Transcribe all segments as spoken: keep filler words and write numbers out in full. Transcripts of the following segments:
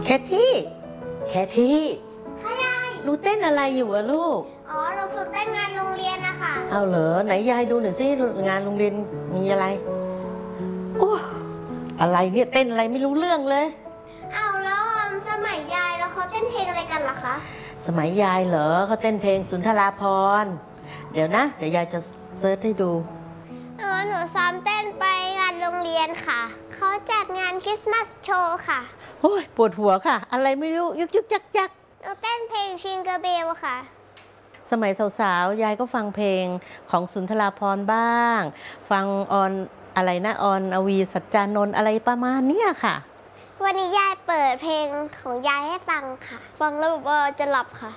แคที่แคที่ค่ะยายหนูเต้นอะไรอยู่อะลูกอ๋อหนูฝึกเต้นงานโรงเรียนนะคะเอาเหรอไหนยายดูหน่อยสิงานโรงเรียนมีอะไรโอ้อะไรเนี่ยเต้นอะไรไม่รู้เรื่องเลยเอาแล้วสมัยยายแล้วเขาเต้นเพลงอะไรกันล่ะคะสมัยยายเหรอเขาเต้นเพลงสุนทราภรณ์เดี๋ยวนะเดี๋ยวยายจะเซิร์ชให้ดูอ๋อหนูซ้อมเต้นไปงานโรงเรียนค่ะเขาจัดงานคริสต์มาสโชว์ค่ะโอ้ยปวดหัวค่ะอะไรไม่รู้ยุกยุกจักจักหนูเต้นเพลงชิงเกอร์เบลค่ะสมัยสาวๆยายก็ฟังเพลงของสุนทราภรณ์บ้างฟังออนอะไรนะออนอวีสัจจานนท์อะไรประมาณนี้ค่ะวันนี้ยายเปิดเพลงของยายให้ฟังค่ะฟังแล้วแบบว่าจะหลับค่ะ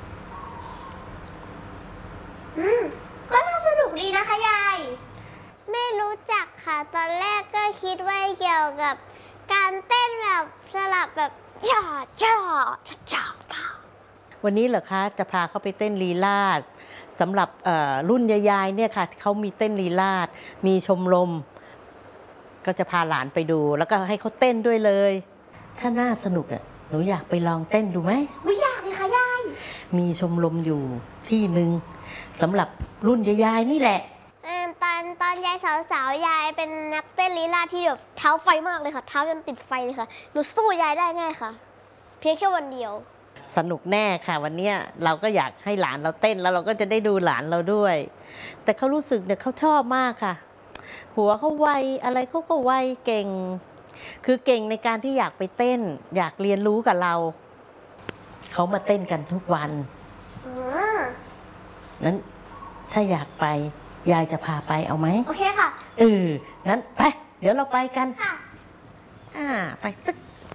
อืมก็น่าสนุกดีนะคะยายไม่รู้จักค่ะตอนแรกก็คิดว่าเกี่ยวกับการเต้นแบบสลับแบบจ่อจ่อจ่อจ่อวันนี้เหรอคะจะพาเขาไปเต้นลีลาศสำหรับรุ่นยายๆเนี่ยค่ะเขามีเต้นลีลาศมีชมรมก็จะพาหลานไปดูแล้วก็ให้เขาเต้นด้วยเลยถ้าน่าสนุกอ่ะหนูอยากไปลองเต้นดูไหมไม่อยากสิคะยายมีชมรมอยู่ที่หนึ่งสำหรับรุ่นยายๆนี่แหละตอนตอนยายสาวๆยายเป็นนักเต้นลีลาศที่แบบเท้าไฟมากเลยค่ะเท้าจนติดไฟเลยค่ะหนูสู้ยายได้ง่ายค่ะเพียงแค่วันเดียวสนุกแน่ค่ะวันนี้เราก็อยากให้หลานเราเต้นแล้วเราก็จะได้ดูหลานเราด้วยแต่เขารู้สึกเนี่ยเขาชอบมากค่ะหัวเขาไวอะไรเขาก็ไวเก่งคือเก่งในการที่อยากไปเต้นอยากเรียนรู้กับเราเขามาเต้นกันทุกวันนั้นถ้าอยากไปยายจะพาไปเอาไหมโอเคค่ะเออนั้นไปเดี๋ยวเราไปกันค่ะอ่าไปตึ๊ก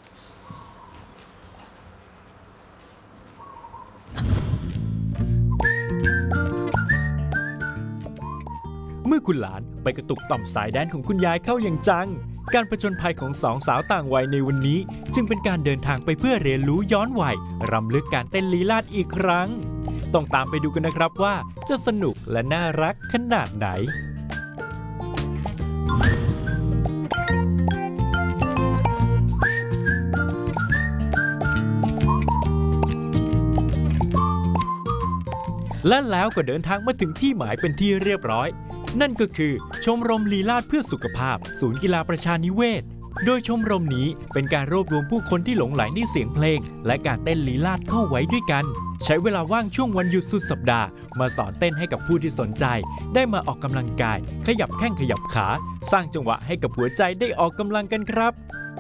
เมื่อคุณหลานไปกระตุกต่อมสายแดนของคุณยายเข้าอย่างจังการผจญภัยของสองสาวต่างวัยในวันนี้จึงเป็นการเดินทางไปเพื่อเรียนรู้ย้อนวัยรำลึกการเต้นลีลาศอีกครั้งต้องตามไปดูกันนะครับว่าจะสนุกและน่ารักขนาดไหนและแล้วก็เดินทางมาถึงที่หมายเป็นที่เรียบร้อยนั่นก็คือชมรมลีลาศเพื่อสุขภาพศูนย์กีฬาประชานิเวศโดยชมรมนี้เป็นการรวบรวมผู้คนที่หลงใหลในเสียงเพลงและการเต้นลีลาศเข้าไว้ด้วยกันใช้เวลาว่างช่วงวันหยุดสุดสัปดาห์มาสอนเต้นให้กับผู้ที่สนใจได้มาออกกำลังกายขยับแข้งขยับขาสร้างจังหวะให้กับหัวใจได้ออกกำลังกันครับ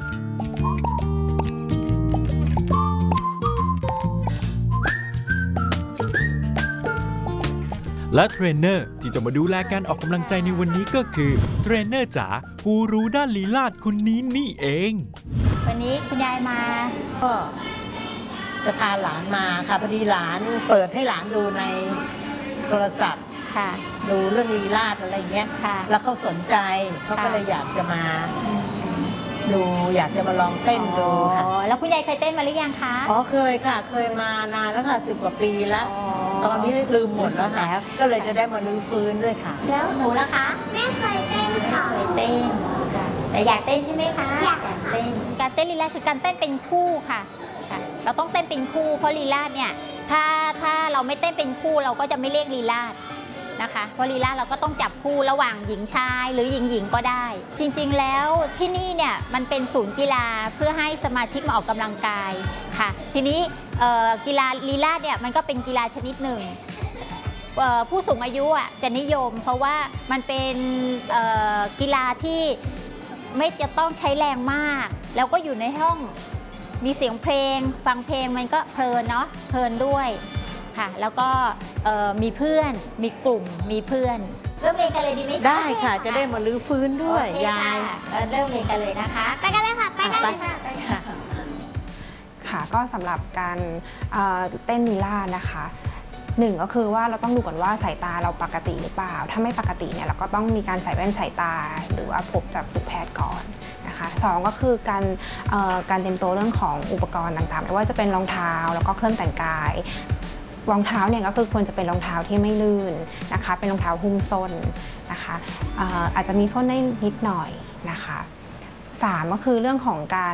และเทรนเนอร์ที่จะมาดูแลการออกกำลังใจในวันนี้ก็คือเทรนเนอร์จ๋ากูรูด้านลีลาศคนนี้นี่เองวันนี้คุณยายมาก็จะพาหลานมาค่ะพอดีหลานเปิดให้หลานดูในโทรศัพท์ค่ะดูเรื่องลีลาศอะไรเงี้ยแล้วเขาสนใจเขาก็เลยอยากจะมาดูอยากจะมาลองเต้นดูค่ะแล้วคุณยายเคยเต้นมาหรือยังคะอ๋อเคยค่ะเคยมานานแล้วค่ะสิบกว่าปีแล้วตอนนี้ลืมหมดแล้วค่ะก็เลยจะได้มาลื้อฟื้นด้วยค่ะแล้วหนูล่ะคะไม่เคยเต้นค่ะเคยเต้นแต่อยากเต้นใช่ไหมคะอยากเต้นการเต้นลีลาศคือการเต้นเป็นคู่ค่ะเราต้องเต้นเป็นคู่เพราะลีลาศเนี่ยถ้าถ้าเราไม่เต้นเป็นคู่เราก็จะไม่เรียกลีลาศนะคะเพราะลีลาศเราก็ต้องจับคู่ระหว่างหญิงชายหรือหญิงหญิงก็ได้จริงๆแล้วที่นี่เนี่ยมันเป็นศูนย์กีฬาเพื่อให้สมาชิกมาออกกำลังกายค่ะทีนี้กีฬาลีลาศเนี่ยมันก็เป็นกีฬาชนิดหนึ่งผู้สูงอายุอ่ะจะนิยมเพราะว่ามันเป็นกีฬาที่ไม่จะต้องใช้แรงมากแล้วก็อยู่ในห้องมีเสียงเพลงฟังเพลงมันก็เพลินเนาะเพลินด้วยค่ะแล้วก็มีเพื่อนมีกลุ่มมีเพื่อนเริ่มเรียนกันเลยดีไหมได้ค่ะจะได้มาลื้อฟื้นด้วยยายเริ่มเรียนกันเลยนะคะไปกันเลยค่ะไปกันเลยค่ะค่ะก็สำหรับการเต้นลีลาศนะคะหนึ่งก็คือว่าเราต้องดูก่อนว่าสายตาเราปกติหรือเปล่าถ้าไม่ปกติเนี่ยเราก็ต้องมีการใส่แว่นสายตาหรือว่าพบจากฝึกแพทย์ก่อนนะคะสองก็คือการการเตรียมตัวเรื่องของอุปกรณ์ต่างๆไม่ว่าจะเป็นรองเท้าแล้วก็เครื่องแต่งกายรองเท้าเนี่ยก็คือควรจะเป็นรองเท้าที่ไม่ลื่นนะคะเป็นรองเท้าหุ้มส้นนะคะอาจจะมีส้นได้นิดหน่อยนะคะสามก็คือเรื่องของการ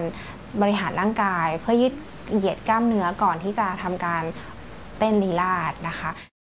บริหารร่างกายเพื่อยืดเหยียดกล้ามเนื้อก่อนที่จะทำการเต้นลีลาศนะคะ